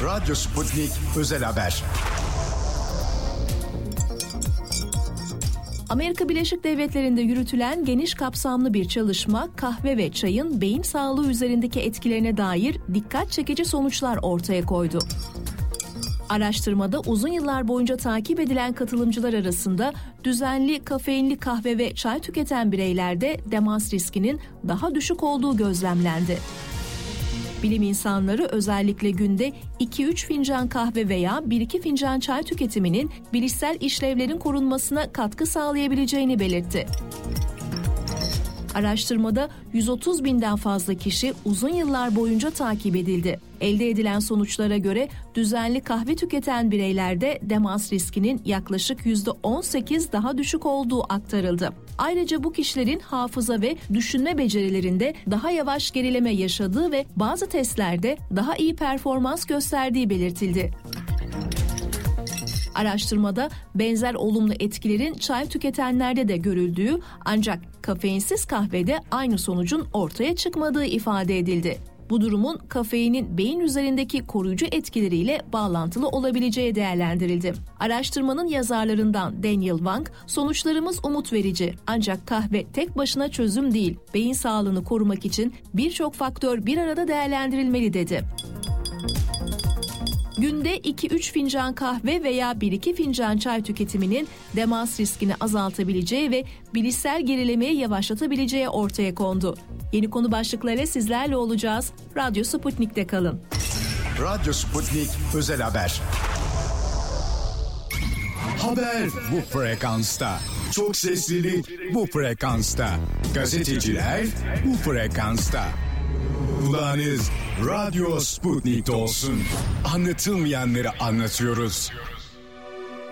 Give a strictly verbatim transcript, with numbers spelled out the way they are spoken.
Radyo Sputnik Özel Haber. Amerika Birleşik Devletleri'nde yürütülen geniş kapsamlı bir çalışma, kahve ve çayın beyin sağlığı üzerindeki etkilerine dair dikkat çekici sonuçlar ortaya koydu. Araştırmada uzun yıllar boyunca takip edilen katılımcılar arasında düzenli kafeinli kahve ve çay tüketen bireylerde demans riskinin daha düşük olduğu gözlemlendi. Bilim insanları özellikle günde iki üç fincan kahve veya bir iki fincan çay tüketiminin bilişsel işlevlerin korunmasına katkı sağlayabileceğini belirtti. Araştırmada yüz otuz binden fazla kişi uzun yıllar boyunca takip edildi. Elde edilen sonuçlara göre düzenli kahve tüketen bireylerde demans riskinin yaklaşık yüzde on sekiz daha düşük olduğu aktarıldı. Ayrıca bu kişilerin hafıza ve düşünme becerilerinde daha yavaş gerileme yaşadığı ve bazı testlerde daha iyi performans gösterdiği belirtildi. Araştırmada benzer olumlu etkilerin çay tüketenlerde de görüldüğü, ancak kafeinsiz kahvede aynı sonucun ortaya çıkmadığı ifade edildi. Bu durumun kafeinin beyin üzerindeki koruyucu etkileriyle bağlantılı olabileceği değerlendirildi. Araştırmanın yazarlarından Daniel Wang, "Sonuçlarımız umut verici, ancak kahve tek başına çözüm değil. Beyin sağlığını korumak için birçok faktör bir arada değerlendirilmeli" dedi. Günde iki üç fincan kahve veya bir iki fincan çay tüketiminin demans riskini azaltabileceği ve bilişsel gerilemeyi yavaşlatabileceği ortaya kondu. Yeni konu başlıklarıyla sizlerle olacağız. Radyo Sputnik'te kalın. Radyo Sputnik Özel Haber. Haber bu frekansta. Çok seslilik bu frekansta. Gazeteciler bu frekansta. Kulağınız Radyo Sputnik'te olsun. Anlatılmayanları anlatıyoruz.